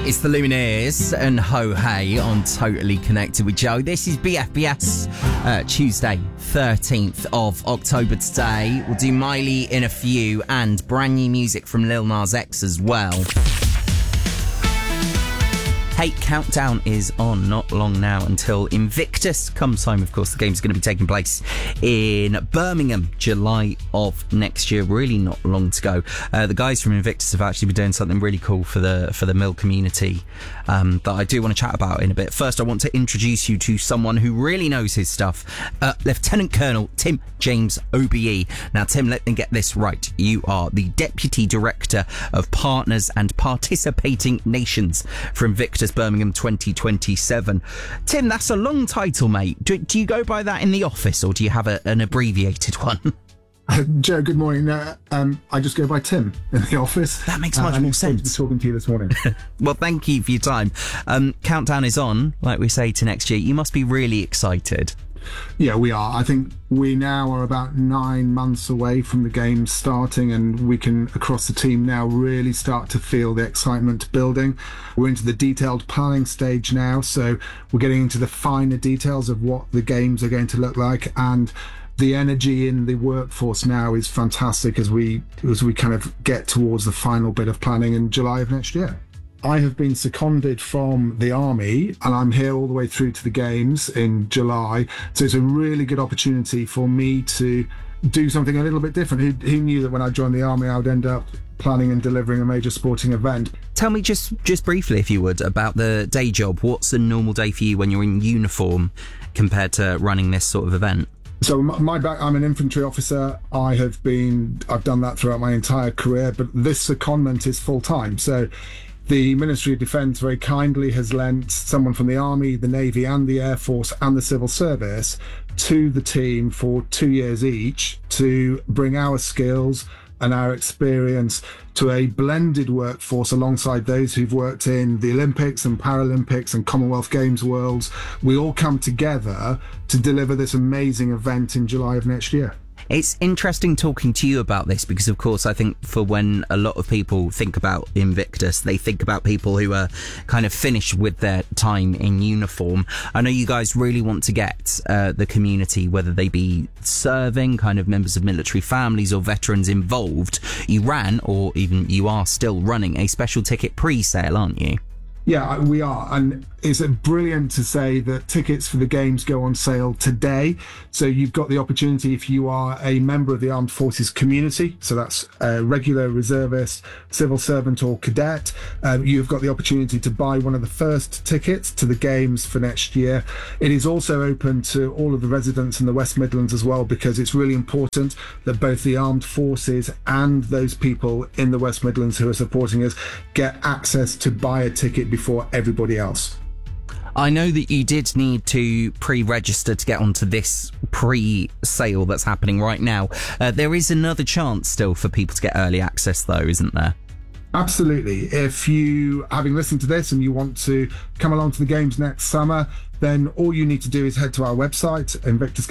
It's the Lumineers and Ho Hey on Totally Connected with Joe. This is BFBS, Tuesday, 13th of October today. We'll do Miley in a few and brand new music from Lil Nas X as well. Hey, Countdown is on, not long now until Invictus comes home. Of course, the game's going to be taking place in Birmingham, July of next year. Really not long to go. The guys from Invictus have actually been doing something really cool for the Mill community that I do want to chat about in a bit. First, I want to introduce you to someone who really knows his stuff. Lieutenant Colonel Tim James OBE. Now, Tim, let me get this right. You are the Deputy Director of Partners and Participating Nations for Invictus Birmingham 2027. Tim, that's a long title, mate. Do you go by that in the office, or do you have an abbreviated one? Joe, good morning. I just go by Tim in the office. That makes much more sense. Talking to you this morning. Well, thank you for your time. Countdown is on, like we say, to next year. You must be really excited. Yeah, we are. I think we now are about 9 months away from the game starting, and we can, across the team now, really start to feel the excitement building. We're into the detailed planning stage now, so we're getting into the finer details of what the games are going to look like, and the energy in the workforce now is fantastic as we kind of get towards the final bit of planning in July of next year. I have been seconded from the army, and I'm here all the way through to the games in July. So it's a really good opportunity for me to do something a little bit different. Who knew that when I joined the army, I would end up planning and delivering a major sporting event? Tell me just briefly, if you would, about the day job. What's a normal day for you when you're in uniform compared to running this sort of event? So I'm an infantry officer. I've done that throughout my entire career, but this secondment is full time. So the Ministry of Defence very kindly has lent someone from the Army, the Navy and the Air Force and the Civil Service to the team for 2 years each to bring our skills and our experience to a blended workforce alongside those who've worked in the Olympics and Paralympics and Commonwealth Games worlds. We all come together to deliver this amazing event in July of next year. It's interesting talking to you about this because, of course, I think for when a lot of people think about Invictus, they think about people who are kind of finished with their time in uniform. I know you guys really want to get the community, whether they be serving, kind of members of military families or veterans involved. You ran, or even you are still running, a special ticket pre-sale, aren't you? Yeah, we are, and it's brilliant to say that tickets for the games go on sale today. So you've got the opportunity, if you are a member of the Armed Forces community, so that's a regular reservist, civil servant or cadet, you've got the opportunity to buy one of the first tickets to the games for next year. It is also open to all of the residents in the West Midlands as well, because it's really important that both the Armed Forces and those people in the West Midlands who are supporting us get access to buy a ticket before everybody else. I know that you did need to pre-register to get onto this pre-sale that's happening right now. There is another chance still for people to get early access though, isn't there? Absolutely. If you, having listened to this and you want to come along to the games next summer, then all you need to do is head to our website,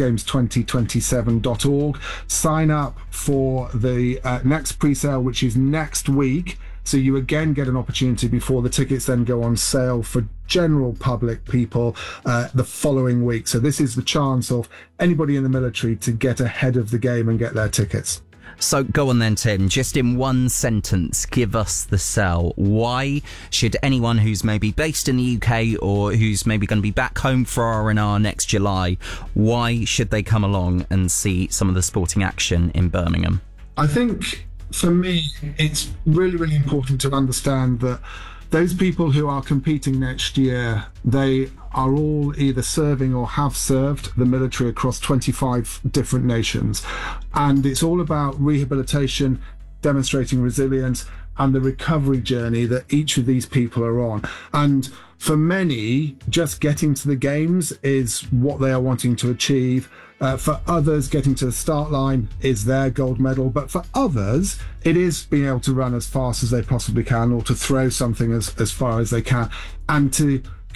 invictusgames2027.org, sign up for the next pre-sale, which is next week. So you again get an opportunity before the tickets then go on sale for general public people the following week. So this is the chance of anybody in the military to get ahead of the game and get their tickets. So go on then, Tim, just in one sentence, give us the sell. Why should anyone who's maybe based in the UK or who's maybe going to be back home for R&R next July, why should they come along and see some of the sporting action in Birmingham? I think for me, it's really, really important to understand that those people who are competing next year, they are all either serving or have served the military across 25 different nations. And it's all about rehabilitation, demonstrating resilience, and the recovery journey that each of these people are on. And for many, just getting to the games is what they are wanting to achieve. For others, getting to the start line is their gold medal. But for others, it is being able to run as fast as they possibly can, or to throw something as far as they can, and to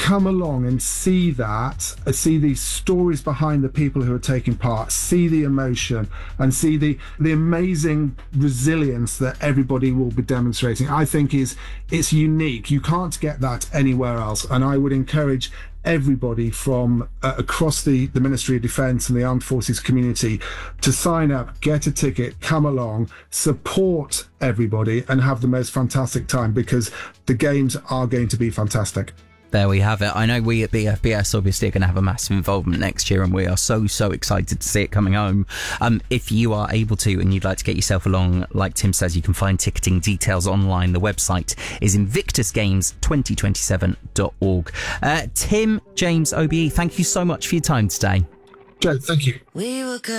come along and see see these stories behind the people who are taking part, see the emotion, and see the amazing resilience that everybody will be demonstrating. I think it's unique. You can't get that anywhere else, and I would encourage everybody from across the Ministry of Defence and the Armed Forces community to sign up, get a ticket, come along, support everybody, and have the most fantastic time, because the games are going to be fantastic. There we have it. I know we at BFBS obviously are going to have a massive involvement next year, and we are so excited to see it coming home. If you are able to and you'd like to get yourself along, like Tim says, you can find ticketing details online. The website is invictusgames2027.org. Tim, James, OBE, thank you so much for your time today. Joe, thank you. We were good.